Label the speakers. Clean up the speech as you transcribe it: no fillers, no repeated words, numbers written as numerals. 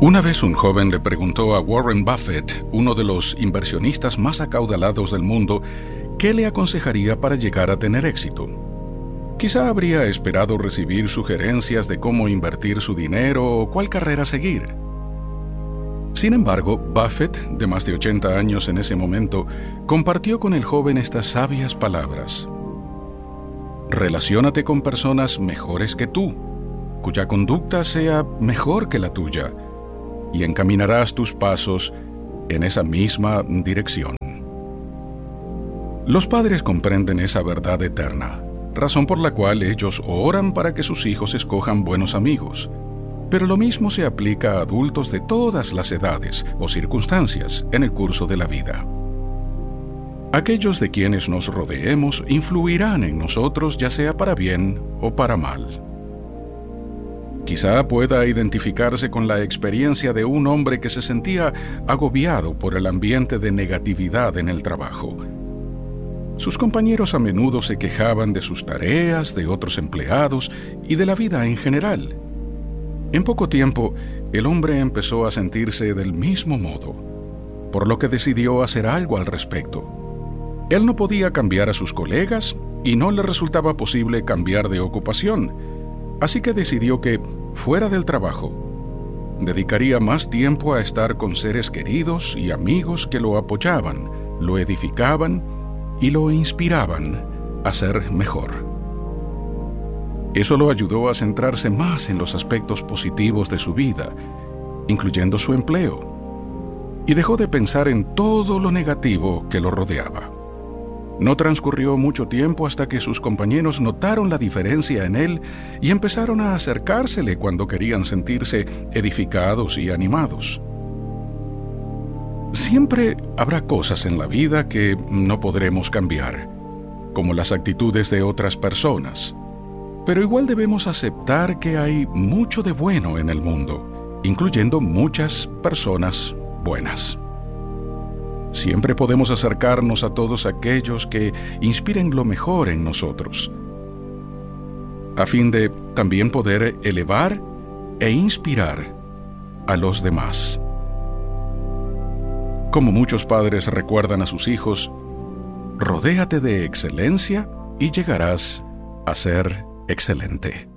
Speaker 1: Una vez un joven le preguntó a Warren Buffett, uno de los inversionistas más acaudalados del mundo, qué le aconsejaría para llegar a tener éxito. Quizá habría esperado recibir sugerencias de cómo invertir su dinero o cuál carrera seguir. Sin embargo, Buffett, de más de 80 años en ese momento, compartió con el joven estas sabias palabras. Relaciónate con personas mejores que tú, cuya conducta sea mejor que la tuya, y encaminarás tus pasos en esa misma dirección. Los padres comprenden esa verdad eterna, razón por la cual ellos oran para que sus hijos escojan buenos amigos. Pero lo mismo se aplica a adultos de todas las edades o circunstancias en el curso de la vida. Aquellos de quienes nos rodeemos influirán en nosotros, ya sea para bien o para mal. Quizá pueda identificarse con la experiencia de un hombre que se sentía agobiado por el ambiente de negatividad en el trabajo. Sus compañeros a menudo se quejaban de sus tareas, de otros empleados y de la vida en general. En poco tiempo, el hombre empezó a sentirse del mismo modo, por lo que decidió hacer algo al respecto. Él no podía cambiar a sus colegas y no le resultaba posible cambiar de ocupación. Así que decidió que, fuera del trabajo, dedicaría más tiempo a estar con seres queridos y amigos que lo apoyaban, lo edificaban y lo inspiraban a ser mejor. Eso lo ayudó a centrarse más en los aspectos positivos de su vida, incluyendo su empleo, y dejó de pensar en todo lo negativo que lo rodeaba. No transcurrió mucho tiempo hasta que sus compañeros notaron la diferencia en él y empezaron a acercársele cuando querían sentirse edificados y animados. Siempre habrá cosas en la vida que no podremos cambiar, como las actitudes de otras personas, pero igual debemos aceptar que hay mucho de bueno en el mundo, incluyendo muchas personas buenas. Siempre podemos acercarnos a todos aquellos que inspiren lo mejor en nosotros, a fin de también poder elevar e inspirar a los demás. Como muchos padres recuerdan a sus hijos, rodéate de excelencia y llegarás a ser excelente.